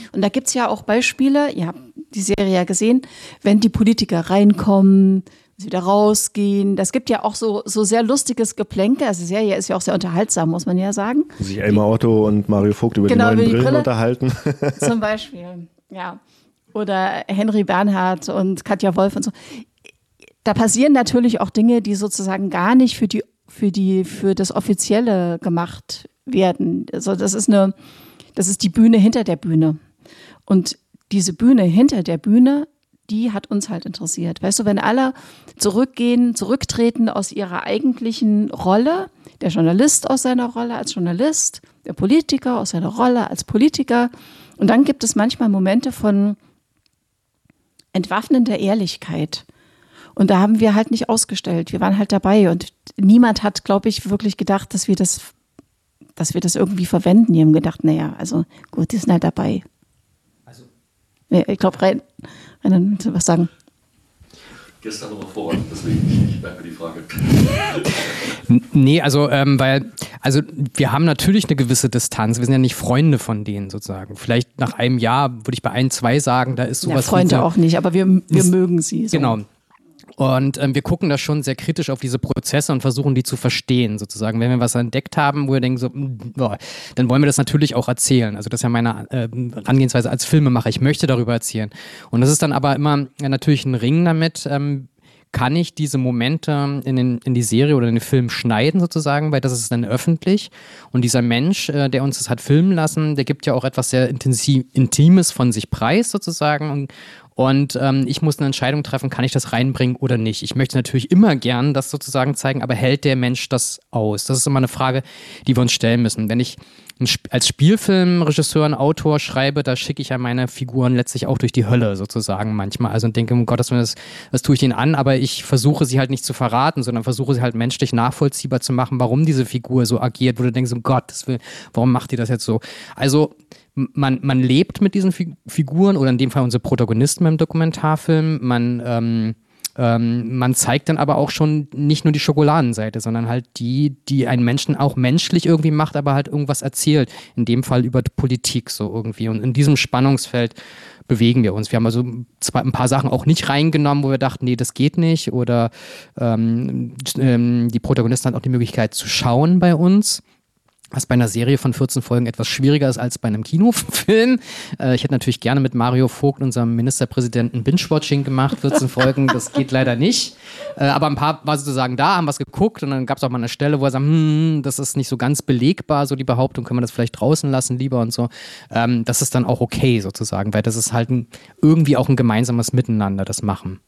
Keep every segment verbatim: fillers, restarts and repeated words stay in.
Und da gibt's ja auch Beispiele, ihr habt die Serie ja gesehen, wenn die Politiker reinkommen, wieder rausgehen. Das gibt ja auch so, so sehr lustiges Geplänke. Also die Serie ist ja auch sehr unterhaltsam, muss man ja sagen. Sich Elmar Otto und Mario Vogt über genau, die neuen über die Brillen Brille unterhalten. Zum Beispiel, ja. Oder Henry Bernhard und Katja Wolf und so. Da passieren natürlich auch Dinge, die sozusagen gar nicht für die, für die, für das Offizielle gemacht werden. Also das ist eine, das ist die Bühne hinter der Bühne. Und diese Bühne hinter der Bühne, die hat uns halt interessiert. Weißt du, wenn alle zurückgehen, zurücktreten aus ihrer eigentlichen Rolle, der Journalist aus seiner Rolle als Journalist, der Politiker aus seiner Rolle als Politiker. Und dann gibt es manchmal Momente von entwaffnender Ehrlichkeit. Und da haben wir halt nicht ausgestellt. Wir waren halt dabei und niemand hat, glaube ich, wirklich gedacht, dass wir das, dass wir das irgendwie verwenden. Die haben gedacht, naja, also gut, die sind halt dabei. Also. Ja, ich glaube, Rein, Rein, willst du was sagen? Gestern noch voran, deswegen ich merke mir die Frage. Nee, also, ähm, weil, also wir haben natürlich eine gewisse Distanz. Wir sind ja nicht Freunde von denen sozusagen. Vielleicht nach einem Jahr würde ich bei ein, zwei sagen, da ist sowas. Ja, Freunde so, auch nicht, aber wir, wir ist, mögen sie. So. Genau. Und ähm, wir gucken da schon sehr kritisch auf diese Prozesse und versuchen, die zu verstehen, sozusagen. Wenn wir was entdeckt haben, wo wir denken, so, boah, dann wollen wir das natürlich auch erzählen. Also das ist ja meine äh, Herangehensweise als Filmemacher. Ich möchte darüber erzählen. Und das ist dann aber immer ja, natürlich ein Ring damit, ähm, kann ich diese Momente in, den, in die Serie oder in den Film schneiden sozusagen, weil das ist dann öffentlich. Und dieser Mensch, äh, der uns das hat filmen lassen, der gibt ja auch etwas sehr intensiv, Intimes von sich preis sozusagen. Und, und ähm, ich muss eine Entscheidung treffen, kann ich das reinbringen oder nicht. Ich möchte natürlich immer gern das sozusagen zeigen, aber hält der Mensch das aus? Das ist immer eine Frage, die wir uns stellen müssen. Wenn ich als Spielfilmregisseur, ein Autor schreibe, da schicke ich ja meine Figuren letztlich auch durch die Hölle sozusagen manchmal. Also und denke, um Gottes Willen, das, das tue ich ihnen an, aber ich versuche sie halt nicht zu verraten, sondern versuche sie halt menschlich nachvollziehbar zu machen, warum diese Figur so agiert, wo du denkst, um Gottes Willen, warum macht die das jetzt so? Also man, man lebt mit diesen Figuren oder in dem Fall unsere Protagonisten beim Dokumentarfilm, man ähm, Ähm, man zeigt dann aber auch schon nicht nur die Schokoladenseite, sondern halt die, die einen Menschen auch menschlich irgendwie macht, aber halt irgendwas erzählt. In dem Fall über Politik so irgendwie. Und in diesem Spannungsfeld bewegen wir uns. Wir haben also zwei, ein paar Sachen auch nicht reingenommen, wo wir dachten, nee, das geht nicht. Oder ähm, ähm, die Protagonisten hatten auch die Möglichkeit zu schauen bei uns. Was bei einer Serie von vierzehn Folgen etwas schwieriger ist als bei einem Kinofilm. Äh, ich hätte natürlich gerne mit Mario Vogt, unserem Ministerpräsidenten, Binge-Watching gemacht, vierzehn Folgen, das geht leider nicht. Äh, aber ein paar war sozusagen da, haben was geguckt und dann gab es auch mal eine Stelle, wo er sagt, hm, das ist nicht so ganz belegbar, so die Behauptung, können wir das vielleicht draußen lassen lieber und so. Ähm, das ist dann auch okay sozusagen, weil das ist halt ein, irgendwie auch ein gemeinsames Miteinander, das Machen.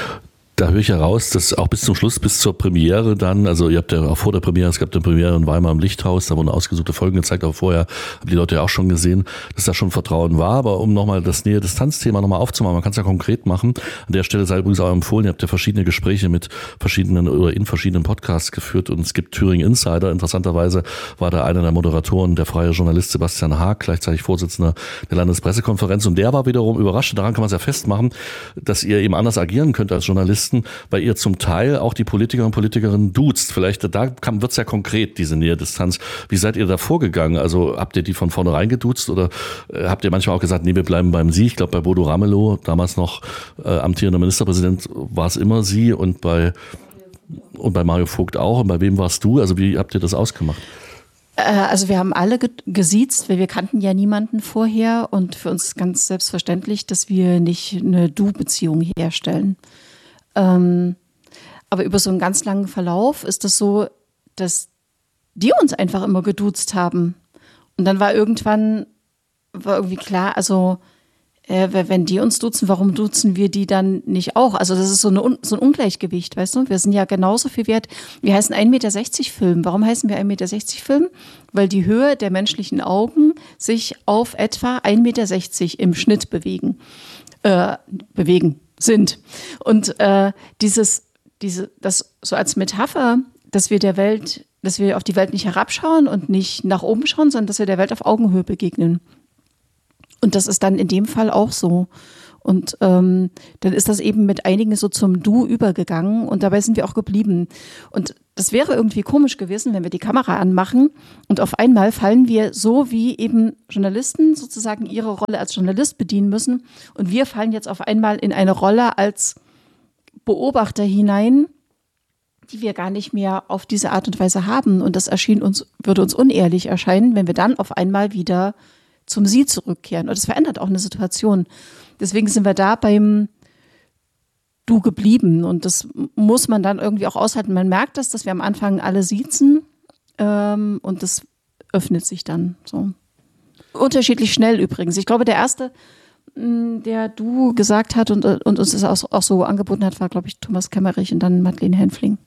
Da höre ich heraus, dass auch bis zum Schluss, bis zur Premiere dann, also ihr habt ja auch vor der Premiere, es gab eine Premiere in Weimar im Lichthaus, da wurden ausgesuchte Folgen gezeigt, aber vorher haben die Leute ja auch schon gesehen, dass da schon Vertrauen war, aber um nochmal das Nähe-Distanz-Thema nochmal aufzumachen, man kann es ja konkret machen, an der Stelle sei übrigens auch empfohlen, ihr habt ja verschiedene Gespräche mit verschiedenen oder in verschiedenen Podcasts geführt und es gibt Thüringen Insider, interessanterweise war da einer der Moderatoren, der freie Journalist Sebastian Haag, gleichzeitig Vorsitzender der Landespressekonferenz und der war wiederum überrascht, daran kann man es ja festmachen, dass ihr eben anders agieren könnt als Journalisten, weil ihr zum Teil auch die Politiker und Politikerinnen duzt. Vielleicht da wird es ja konkret, diese Nähe-Distanz. Wie seid ihr da vorgegangen? Also habt ihr die von vornherein geduzt oder äh, habt ihr manchmal auch gesagt, nee, wir bleiben beim Sie? Ich glaube, bei Bodo Ramelow, damals noch äh, amtierender Ministerpräsident, war es immer Sie und bei, und bei Mario Vogt auch. Und bei wem warst du? Also wie habt ihr das ausgemacht? Also wir haben alle gesiezt, weil wir kannten ja niemanden vorher und für uns ist ganz selbstverständlich, dass wir nicht eine Du-Beziehung herstellen. Ähm, aber über so einen ganz langen Verlauf ist es so, dass die uns einfach immer geduzt haben. Und dann war irgendwann war irgendwie klar, also äh, wenn die uns duzen, warum duzen wir die dann nicht auch? Also das ist so, eine, so ein Ungleichgewicht, weißt du? Wir sind ja genauso viel wert. Wir heißen ein Meter sechzig Film. Warum heißen wir ein Meter sechzig Film? Weil die Höhe der menschlichen Augen sich auf etwa ein Meter sechzig im Schnitt bewegen. Äh, bewegen. sind. Und äh, dieses, diese, das so als Metapher, dass wir der Welt, dass wir auf die Welt nicht herabschauen und nicht nach oben schauen, sondern dass wir der Welt auf Augenhöhe begegnen. Und das ist dann in dem Fall auch so. Und ähm, dann ist das eben mit einigen so zum Du übergegangen und dabei sind wir auch geblieben. Und das wäre irgendwie komisch gewesen, wenn wir die Kamera anmachen und auf einmal fallen wir so, wie eben Journalisten sozusagen ihre Rolle als Journalist bedienen müssen. Und wir fallen jetzt auf einmal in eine Rolle als Beobachter hinein, die wir gar nicht mehr auf diese Art und Weise haben. Und das erschien uns, würde uns unehrlich erscheinen, wenn wir dann auf einmal wieder zum Sie zurückkehren. Und das verändert auch eine Situation. Deswegen sind wir da beim Du geblieben. Und das muss man dann irgendwie auch aushalten. Man merkt das, dass wir am Anfang alle siezen ähm, und das öffnet sich dann so. Unterschiedlich schnell übrigens. Ich glaube, der erste, der Du gesagt hat und, und uns das auch, auch so angeboten hat, war, glaube ich, Thomas Kemmerich und dann Madeleine Hänfling.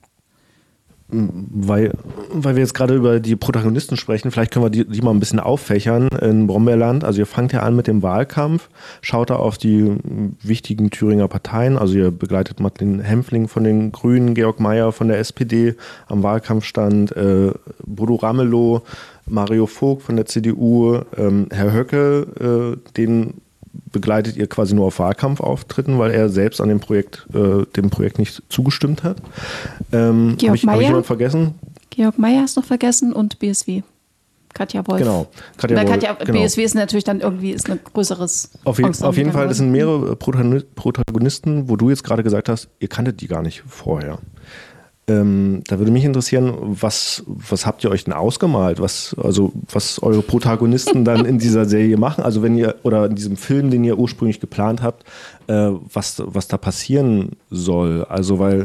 Weil, weil wir jetzt gerade über die Protagonisten sprechen, vielleicht können wir die, die mal ein bisschen auffächern in Brombeerland. Also ihr fangt ja an mit dem Wahlkampf, schaut da auf die wichtigen Thüringer Parteien, also ihr begleitet Madeleine Hänfling von den Grünen, Georg Mayer von der S P D am Wahlkampfstand, äh, Bodo Ramelow, Mario Vogt von der C D U, ähm, Herr Höcke, äh, den begleitet ihr quasi nur auf Wahlkampfauftritten, weil er selbst an dem Projekt, äh, dem Projekt nicht zugestimmt hat. Ähm, Georg Habe ich, hab ich jemand vergessen? Georg Mayer hast du noch vergessen und B S W. Katja Wolf. Genau. Katja Na, Wolf, Katja, genau. B S W ist natürlich dann irgendwie ist ein größeres Auf, je, auf jeden Fall, das sind mehrere Protagonisten, wo du jetzt gerade gesagt hast, ihr kanntet die gar nicht vorher. Ähm, da würde mich interessieren, was, was habt ihr euch denn ausgemalt? Was, also, was eure Protagonisten dann in dieser Serie machen? Also wenn ihr, oder in diesem Film, den ihr ursprünglich geplant habt, äh, was, was da passieren soll. Also weil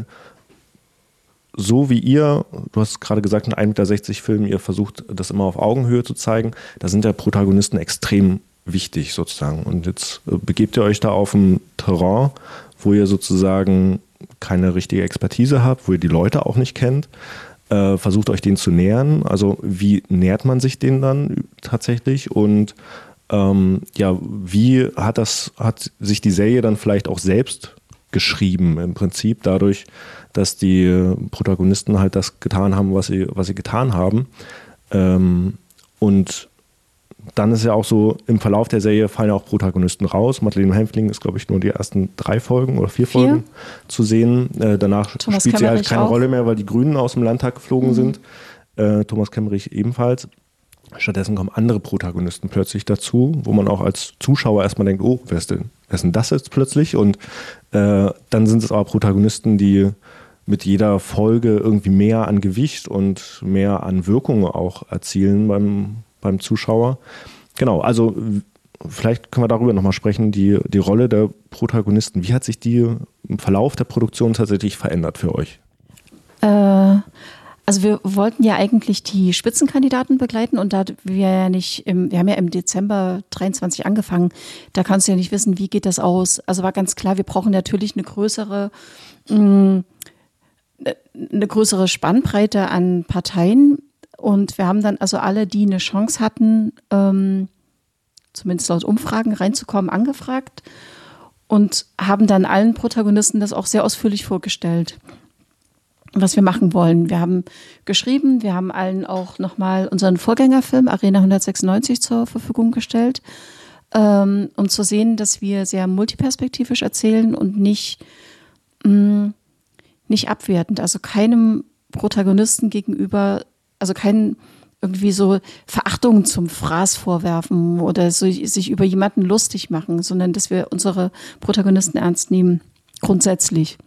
so wie ihr, du hast gerade gesagt, in ein Meter sechzig Filmen, ihr versucht das immer auf Augenhöhe zu zeigen, da sind ja Protagonisten extrem wichtig sozusagen. Und jetzt äh, begebt ihr euch da auf ein Terrain, wo ihr sozusagen keine richtige Expertise habt, wo ihr die Leute auch nicht kennt, äh, versucht euch denen zu nähern. Also wie nähert man sich denen dann tatsächlich und ähm, ja, wie hat das, hat sich die Serie dann vielleicht auch selbst geschrieben im Prinzip dadurch, dass die Protagonisten halt das getan haben, was sie, was sie getan haben. Ähm, und dann ist ja auch so, im Verlauf der Serie fallen ja auch Protagonisten raus. Madeleine Hänfling ist, glaube ich, nur die ersten drei Folgen oder vier, vier? Folgen zu sehen. Äh, danach Thomas spielt Kemmerich sie halt keine auch. Rolle mehr, weil die Grünen aus dem Landtag geflogen mhm. sind. Äh, Thomas Kemmerich ebenfalls. Stattdessen kommen andere Protagonisten plötzlich dazu, wo man auch als Zuschauer erstmal denkt, oh, wer ist denn, wer ist denn das jetzt plötzlich? Und äh, dann sind es aber Protagonisten, die mit jeder Folge irgendwie mehr an Gewicht und mehr an Wirkung auch erzielen beim beim Zuschauer. Genau, also vielleicht können wir darüber nochmal sprechen, die, die Rolle der Protagonisten. Wie hat sich die im Verlauf der Produktion tatsächlich verändert für euch? Äh, also wir wollten ja eigentlich die Spitzenkandidaten begleiten und da wir ja nicht, im, wir haben ja im Dezember dreiundzwanzig angefangen, da kannst du ja nicht wissen, wie geht das aus. Also war ganz klar, wir brauchen natürlich eine größere, mh, eine größere Spannbreite an Parteien. Und wir haben dann also alle, die eine Chance hatten, ähm, zumindest laut Umfragen reinzukommen, angefragt und haben dann allen Protagonisten das auch sehr ausführlich vorgestellt, was wir machen wollen. Wir haben geschrieben, wir haben allen auch nochmal unseren Vorgängerfilm Arena hundertsechsundneunzig zur Verfügung gestellt, ähm, um zu sehen, dass wir sehr multiperspektivisch erzählen und nicht, mh, nicht abwertend, also keinem Protagonisten gegenüber, also kein irgendwie so Verachtung zum Fraß vorwerfen oder so, sich über jemanden lustig machen, sondern dass wir unsere Protagonisten ernst nehmen, grundsätzlich.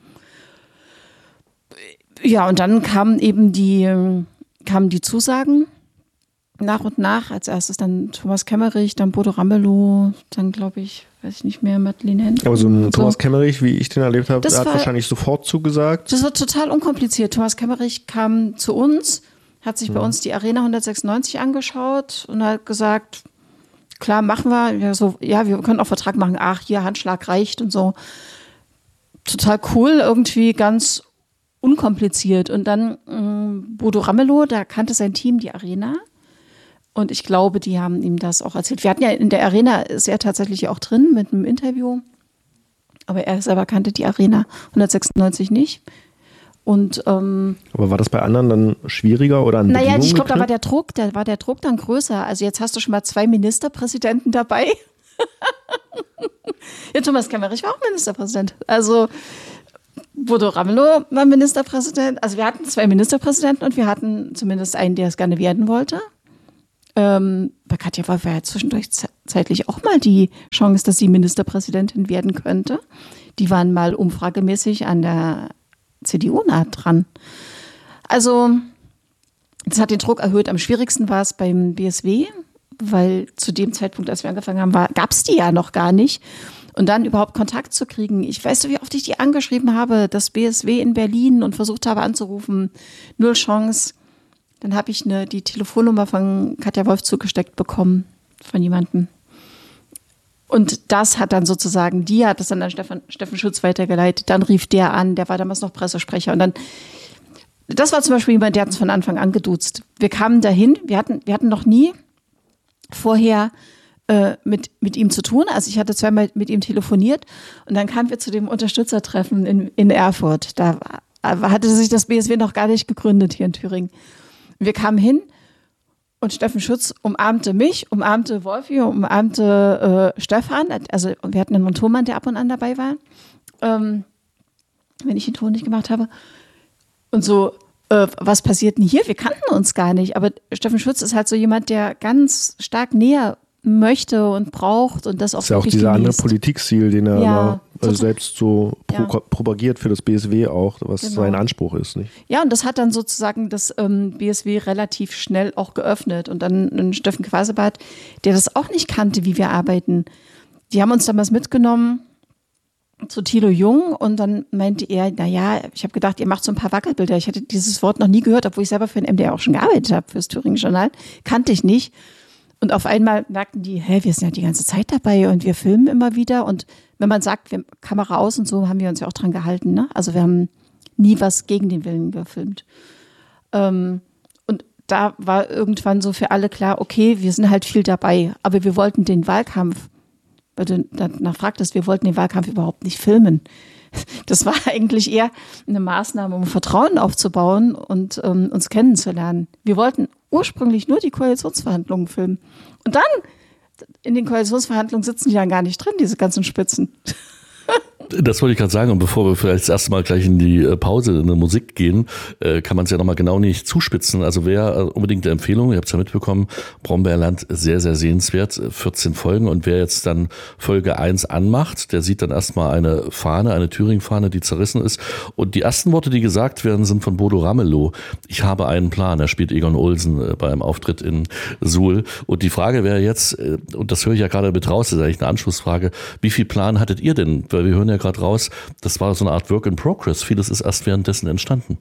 Ja, und dann kamen eben die, kamen die Zusagen nach und nach. Als erstes dann Thomas Kemmerich, dann Bodo Ramelow, dann glaube ich, weiß ich nicht mehr, Madeleine Hänfling. Aber so ein so. Thomas Kemmerich, wie ich den erlebt habe, das der hat war, wahrscheinlich sofort zugesagt. Das war total unkompliziert. Thomas Kemmerich kam zu uns, hat sich bei uns die Arena hundertsechsundneunzig angeschaut und hat gesagt, klar, machen wir. Ja, so, ja, wir können auch Vertrag machen. Ach, hier, Handschlag reicht und so. Total cool, irgendwie ganz unkompliziert. Und dann ähm, Bodo Ramelow, da kannte sein Team die Arena. Und ich glaube, die haben ihm das auch erzählt. Wir hatten ja in der Arena, ist er tatsächlich auch drin mit einem Interview. Aber er selber kannte die Arena hundertsechsundneunzig nicht. Und, ähm, aber war das bei anderen dann schwieriger oder an Naja, ich glaube, da geknüpft? war der Druck, da war der Druck dann größer. Also jetzt hast du schon mal zwei Ministerpräsidenten dabei. Ja, Thomas Kemmerich war auch Ministerpräsident. Also Bodo Ramelow war Ministerpräsident. Also wir hatten zwei Ministerpräsidenten und wir hatten zumindest einen, der es gerne werden wollte. Ähm, bei Katja Wolf war ja zwischendurch ze- zeitlich auch mal die Chance, dass sie Ministerpräsidentin werden könnte. Die waren mal umfragemäßig an der C D U nah dran. Also das hat den Druck erhöht. Am schwierigsten war es beim B S W, weil zu dem Zeitpunkt, als wir angefangen haben, gab es die ja noch gar nicht. Und dann überhaupt Kontakt zu kriegen. Ich weiß so, wie oft ich die angeschrieben habe, das B S W in Berlin und versucht habe anzurufen. Null Chance. Dann habe ich eine, die Telefonnummer von Katja Wolf zugesteckt bekommen von jemandem. Und das hat dann sozusagen, die hat das dann an Steffen, Steffen Schütz weitergeleitet. Dann rief der an, der war damals noch Pressesprecher. Und dann, das war zum Beispiel jemand, der hat uns von Anfang an geduzt. Wir kamen dahin, wir hatten, wir hatten noch nie vorher äh, mit, mit ihm zu tun. Also ich hatte zweimal mit ihm telefoniert und dann kamen wir zu dem Unterstützertreffen in, in Erfurt. Da hatte sich das B S W noch gar nicht gegründet hier in Thüringen. Wir kamen hin und Steffen Schütz umarmte mich, umarmte Wolfi, umarmte äh, Stefan. Also wir hatten einen Tonmann, der ab und an dabei war, ähm, wenn ich den Ton nicht gemacht habe. Und so, äh, was passiert denn hier? Wir kannten uns gar nicht. Aber Steffen Schütz ist halt so jemand, der ganz stark näher möchte und braucht und das auch ist ja auch wirklich dieser genießt. andere Politikziel, den er Ja, immer, also selbst so pro, ja. propagiert für das B S W auch, was Genau. sein Anspruch ist. Nicht? Ja, und das hat dann sozusagen das ähm, B S W relativ schnell auch geöffnet. Und dann ein Steffen Quasebart, der das auch nicht kannte, wie wir arbeiten. Die haben uns damals mitgenommen zu Thilo Jung und dann meinte er, naja, ich habe gedacht, ihr macht so ein paar Wackelbilder. Ich hatte dieses Wort noch nie gehört, obwohl ich selber für den M D R auch schon gearbeitet habe, fürs Thüringen Journal. Kannte ich nicht. Und auf einmal merkten die, hä, wir sind ja die ganze Zeit dabei und wir filmen immer wieder. Und wenn man sagt, wir Kamera aus und so, haben wir uns ja auch dran gehalten. Ne? Also wir haben nie was gegen den Willen gefilmt. Ähm, und da war irgendwann so für alle klar, okay, wir sind halt viel dabei. Aber wir wollten den Wahlkampf, weil du danach fragtest, wir wollten den Wahlkampf überhaupt nicht filmen. Das war eigentlich eher eine Maßnahme, um Vertrauen aufzubauen und ähm, uns kennenzulernen. Wir wollten ursprünglich nur die Koalitionsverhandlungen filmen. Und dann, in den Koalitionsverhandlungen sitzen die dann gar nicht drin, diese ganzen Spitzen. Das wollte ich gerade sagen. Und bevor wir vielleicht das erste Mal gleich in die Pause in die Musik gehen, kann man es ja nochmal genau nicht zuspitzen. Also wer unbedingt eine Empfehlung, ihr habt es ja mitbekommen, Brombeerland, sehr, sehr sehenswert, vierzehn Folgen. Und wer jetzt dann Folge eins anmacht, der sieht dann erstmal eine Fahne, eine Thüringen-Fahne, die zerrissen ist. Und die ersten Worte, die gesagt werden, sind von Bodo Ramelow. Ich habe einen Plan. Er spielt Egon Olsen bei einem Auftritt in Suhl. Und die Frage wäre jetzt, und das höre ich ja gerade mit raus, das ist eigentlich eine Anschlussfrage, wie viel Plan hattet ihr denn? Weil wir hören ja gerade raus, das war so eine Art Work in Progress. Vieles ist erst währenddessen entstanden.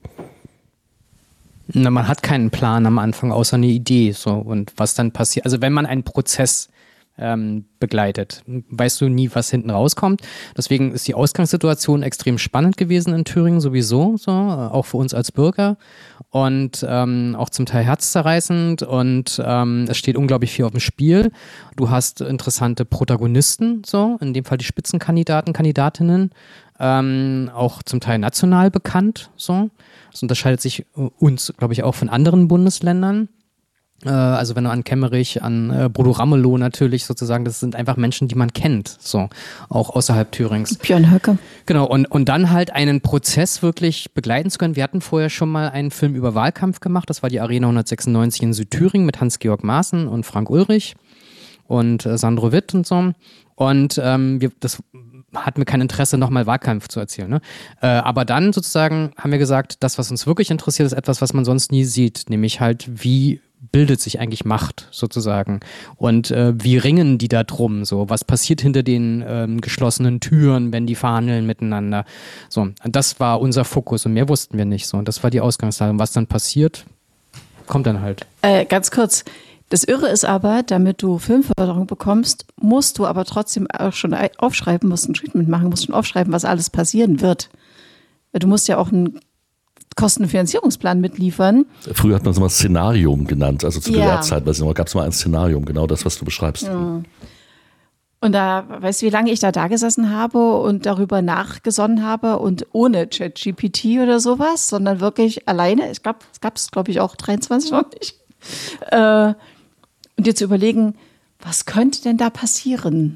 Na, man hat keinen Plan am Anfang, außer eine Idee. So. Und was dann passiert, also wenn man einen Prozess ähm, begleitet, weißt du nie, was hinten rauskommt. Deswegen ist die Ausgangssituation extrem spannend gewesen in Thüringen sowieso, so, auch für uns als Bürger. Und ähm, auch zum Teil herzzerreißend und ähm, es steht unglaublich viel auf dem Spiel. Du hast interessante Protagonisten, so, in dem Fall die Spitzenkandidaten, Kandidatinnen, ähm, auch zum Teil national bekannt, so. Das unterscheidet sich uns, glaube ich, auch von anderen Bundesländern. Äh, also wenn du an Kemmerich, an äh, Bodo Ramelow natürlich sozusagen, das sind einfach Menschen, die man kennt, so, auch außerhalb Thürings. Björn Höcke. Genau, und, und dann halt einen Prozess wirklich begleiten zu können. Wir hatten vorher schon mal einen Film über Wahlkampf gemacht, das war die Arena hundertsechsundneunzig in Südthüringen mit Hans-Georg Maaßen und Frank Ulrich und äh, Sandro Witt und so. Und ähm, wir, das hatten wir kein Interesse, nochmal Wahlkampf zu erzählen. Ne? Äh, aber dann sozusagen haben wir gesagt, das, was uns wirklich interessiert, ist etwas, was man sonst nie sieht, nämlich halt, wie bildet sich eigentlich Macht sozusagen und äh, wie ringen die da drum, so, was passiert hinter den ähm, geschlossenen Türen, wenn die verhandeln miteinander, so, und das war unser Fokus und mehr wussten wir nicht, so, und das war die Ausgangslage. Und was dann passiert, kommt dann halt. Äh, ganz kurz, das Irre ist aber, damit du Filmförderung bekommst, musst du aber trotzdem auch schon aufschreiben, musst ein Treatment machen, musst schon aufschreiben, was alles passieren wird. Du musst ja auch einen Kostenfinanzierungsplan mitliefern. Früher hat man es mal Szenarium genannt, also zu Ja. D D R-Zeit, weiß ich noch, gab es mal ein Szenarium, genau das, was du beschreibst. Ja. Und da, weißt du, wie lange ich da da gesessen habe und darüber nachgesonnen habe und ohne ChatGPT oder sowas, sondern wirklich alleine, ich glaube, es gab es, glaube ich, auch dreiundzwanzig noch nicht. Äh, und dir zu überlegen, was könnte denn da passieren?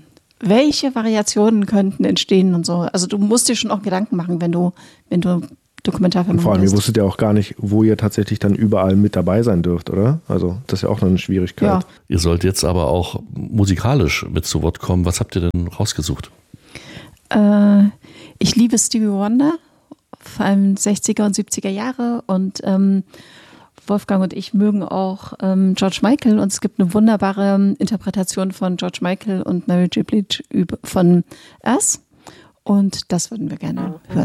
welche Variationen könnten entstehen und so. Also du musst dir schon auch Gedanken machen, wenn du, wenn du Dokumentarfilme machst. Vor allem, ihr wusstet ja auch gar nicht, wo ihr tatsächlich dann überall mit dabei sein dürft, oder? Also das ist ja auch noch eine Schwierigkeit. Ja. Ihr sollt jetzt aber auch musikalisch mit zu Wort kommen. Was habt ihr denn rausgesucht? Äh, ich liebe Stevie Wonder, vor allem sechziger und siebziger Jahre, und ähm, Wolfgang und ich mögen auch ähm, George Michael, und es gibt eine wunderbare Interpretation von George Michael und Mary J. Blige von Us, und das würden wir gerne hören.